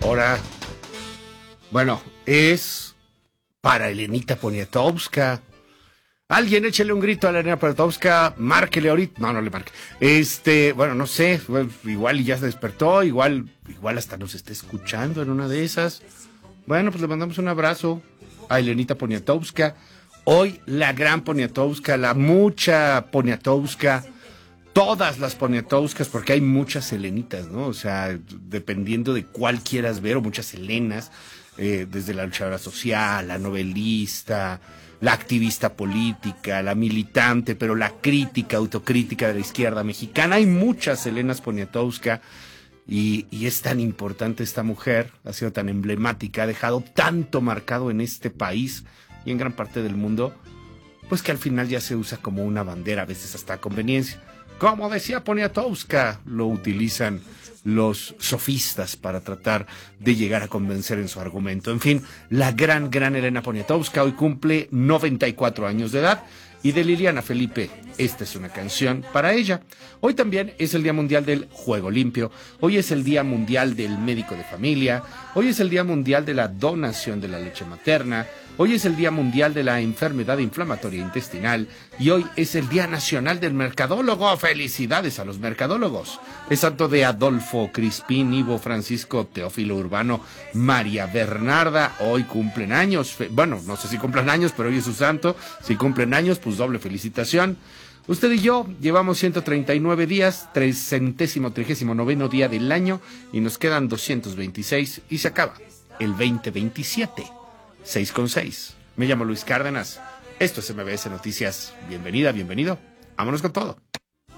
Ahora, bueno, es para Elenita Poniatowska. Alguien échele un grito a la Elena Poniatowska, márquele ahorita. No, no le marque. Bueno, no sé, igual ya se despertó, igual hasta nos está escuchando en una de esas. Bueno, pues le mandamos un abrazo a Elenita Poniatowska. Hoy la gran Poniatowska, la mucha Poniatowska, todas las Poniatowskas, porque hay muchas Elenitas, ¿no? O sea, dependiendo de cuál quieras ver, o muchas Elenas, desde la luchadora social, la novelista, la activista política, la militante, pero la crítica, autocrítica de la izquierda mexicana. Hay muchas Elenas Poniatowska y es tan importante esta mujer, ha sido tan emblemática, ha dejado tanto marcado en este país y en gran parte del mundo, pues que al final ya se usa como una bandera, a veces hasta a conveniencia. Como decía Poniatowska, lo utilizan los sofistas para tratar de llegar a convencer en su argumento. En fin, la gran Elena Poniatowska hoy cumple 94 años de edad. Y de Liliana Felipe, esta es una canción para ella. Hoy también es el Día Mundial del Juego Limpio. Hoy es el Día Mundial del Médico de Familia. Hoy es el Día Mundial de la Donación de la Leche Materna. Hoy es el Día Mundial de la Enfermedad Inflamatoria Intestinal. Y hoy es el Día Nacional del Mercadólogo. ¡Felicidades a los mercadólogos! Es santo de Adolfo, Crispín, Ivo, Francisco, Teófilo Urbano, María Bernarda. Hoy cumplen años. Bueno, no sé si cumplen años, pero hoy es su santo. Si cumplen años, pues doble felicitación. Usted y yo llevamos 139 días, 339º día del año, y nos quedan 226 y se acaba el 2027. 6:6. Me llamo Luis Cárdenas. Esto es MBS Noticias. Bienvenida, bienvenido. Vámonos con todo.